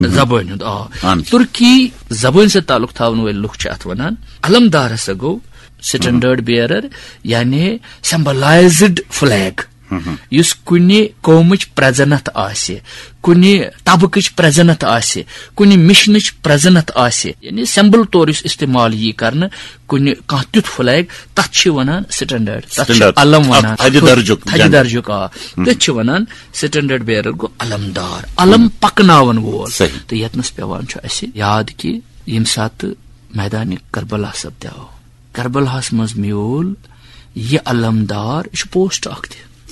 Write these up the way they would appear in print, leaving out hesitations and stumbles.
زبان ہند ترکی زبان سے تعلق تھاون ول لوگ ات ونان علمدار ہسا گو سٹینڈرڈ بیئرر یعنی سمبلائزڈ فلیگ یس کنہ قومچ پرزنت آسہ کنہ طبقچ پرزنت آسہ کنہ مشنچ پرزنت آسہ یعنی سمبل طور استعمال یہ کرنا کنہ کانٛہہ تیُتھ فلیگ تتھ چھ ونان سٹینڈرڈ تتھ چھ علم ونان تھدِ درجُک تتھ چھ ونان سٹینڈرڈ بیئرر گو علمدار علم پکناون وول تو یتنس پیوان چھ اسہ یاد کہ یم سات میدان کربلا سپدیو کربلاہس مز میول یہ علمدار یہ پوسٹ اخ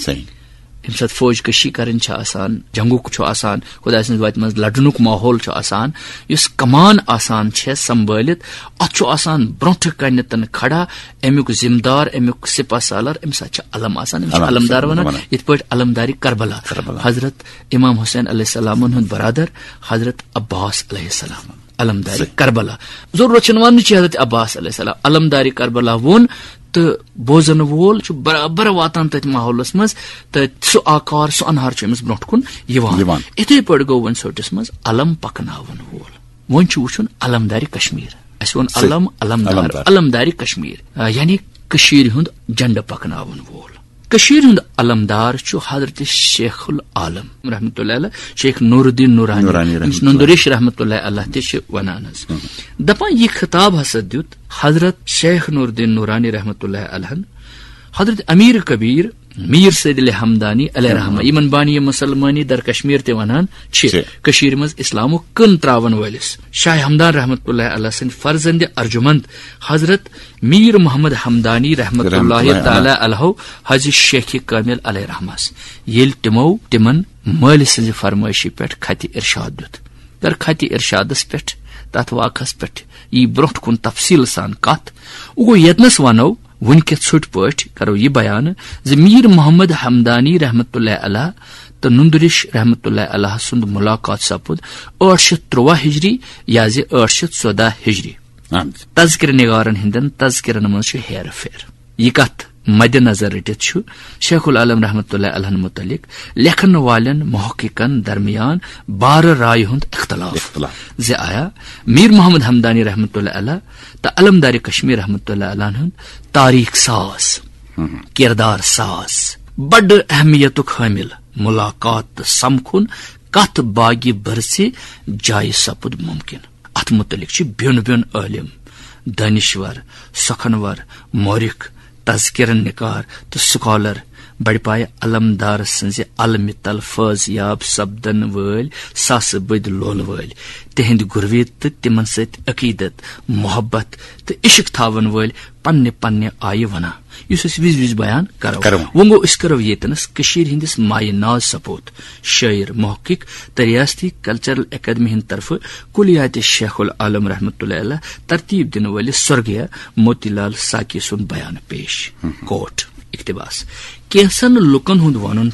یم سات فوج کشی کرن آسان جنگک آسان خدا سٕنٛزِ وتہِ منٛز لڑنُک ماحول آسان یس کمان آسان سنبھالت ات آسان برونٹھ کنتن کھڑا امیک ذمہ دار امیک سپہ سالار ام سات علم آسان علمدار ونان یت پٲٹھۍ علمداری کربلا حضرت امام حسین علیہ السلام ہند برادر حضرت عباس علیہ السلام علمداری کربلا ضرورت ون حضرت عباس علیہ السلام علمداری کربلا وون تو بوزن وول برابر واتان تت ماحولس مز تو سہ آکار سہ انہار امس برونٹ کن اتھے پہ گو ون سوٹس مز علم پکناون وول ون وچن علمداری کشمیر اس ون علم علمدار علمداری کشمیر یعنی کشیر ہند جنڈ پکناون وول کشیر ہند علمدار حضرت شیخ العالم رحمۃ اللہ علیہ شیخ نور الدین نورانی نندریش رحمۃ اللہ علیہ تہ ونان دپان یہ خطاب ہسا دیت حضرت شیخ نور الدین نورانی رحمۃ اللہ علیہ حضرت امیر کبیر میر سید علی حمدانی علیہ رحمہ یمن بانی مسلمانی در کشمیر تہ ونان کشیر مز اسلام کن تراون ولس شاہ ہمدان رحمۃ اللہ علیہ سند فرزند ارجمند حضرت میر محمد حمدانی رحمۃ اللہ تعالی علیہ حضرت شیخ کامل علیہ رحمہ یل تمو تمن مال سند فرمائشی پہ خط ارشاد دیت در خط ارشادس پہ تت واقعس پہ یہ برونٹ کن تفصیل سان کت گو یتنس ونو ونکس ژھٹ پٲٹھۍ کرو یہ بیان زِ میر محمد حمدانی رحمۃ اللہ علیہ تو نندریش رحمۃ اللہ علیہ سند ملاقات سپد 813 ہجری یا 814 ہجری تذکر نگارن ہندن تذکرن مز ہیر پھیر یہ کت مد نظر رٹت شیخ العالم رحمۃ اللہ علیہ متعلق لکھن والن محققن درمیان بار رائے ہند اختلاف زِ آیا میر محمد حمدانی رحمۃ اللہ علیہ تو علمدار کشمیر رحمۃ اللہ علیہ ہند تاریخ ساز کردار ساز بڑ اہمیت حامل ملاقات سمکھن کت باغ برسے جائے سپد ممکن ات متعلق بین بین عالم دانشور سخنور مورخ تذکرن نکار تو سکالر بڑ پائے علمدار سنز علم تل فاض یاب سپدن ول ساس بد لول ول تہند گروید تو تمن ست عقیدت محبت تو عشق تھاون ول پنہ پنہ آیہ ونان اس وز وز بیان کرو وگو اس کرو یتنس کشیر ہندس مایہ ناز سپوت شاعر محقق تو ریاستی کلچرل اکیڈمی ہند طرف کلیات شیخ العالم رحمۃ اللہ علیہ ترتیب دن ولس سرگیہ موتی لال ساکی سن بیان پیش کوٹ اقتباس کینسن لکن ہند ون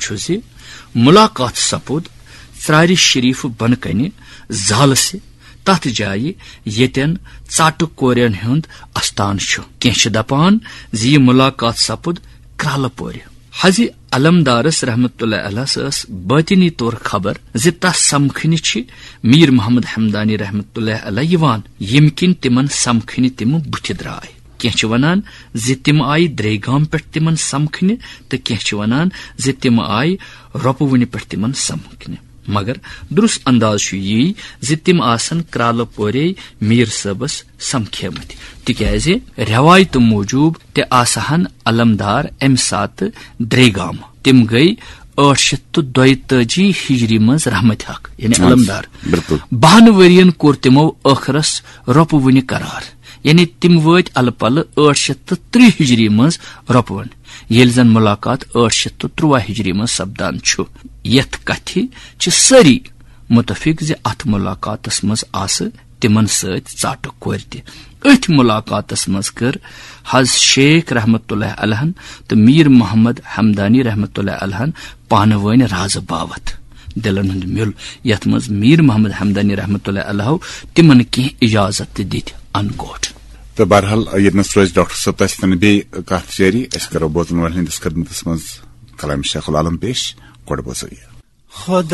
ملاقات سپود ژرارِ شریف بن کن زال سے تت جائے یتن ژٹ کورین ہند استان کی دپان زی ملاقات سپد کرالہ پور حضی علمدارس رحمۃ اللہ علیہ باطنی طور خبر زی تس سمکھنہ میر محمد حمدانی رحمۃ اللہ علیہ یوان یم کن تمن سمکھنہ تم بتھ درائے کی ونان زی تم آئی دریگام پہ تمن سمکھنہ تو کی ونان زی تم آئی روپونہ پہ تمن سمکھنہ مگر درست انداز یی زی تم آسن کرالہ پورے میر صبس سمکھیمت تکیاز روایت موجوب تہ آسہن علمدار ام سات دریگام تم گئی 822 ہجری مز رحمت حق یعنی علمدار 12 ورین کور تمو ٲخرس روپونہ قرار یعنی تم وٲتۍ الہٕ پلہٕ 830 ہجری مز روپون ییٚلہِ زن ملاقات 813 ہجری مز سپدان چھُ یتھ کتھِ چھِ سٲری متفق زِ اتھ ملاقاتس مز آسہٕ تمن سۭتۍ ژاٹہٕ کورِ تہِ أتھۍ ملاقاتس مز کٔر حض شیخ رحمۃ اللہ علیہ تہٕ میر محمد حمدانی رحمۃ اللہ علیہ پانہٕ ؤنۍ رازٕ باوت دلن ہند مل یتھ مز میر محمد حمدانی رحمۃ اللہ علیہ تمن کینٛہہ اجازت تہِ دِتۍ ان کوٹ تو بہرحال یتنس روز ڈاکٹر صاحب تس بیٚیہِ کتھ جاری أسۍ کرو بوزن والٮ۪ن ہٕنٛدِس خدمتس منٛز کلام شیخ العالم پیش گۄڈٕ بوزو یہِ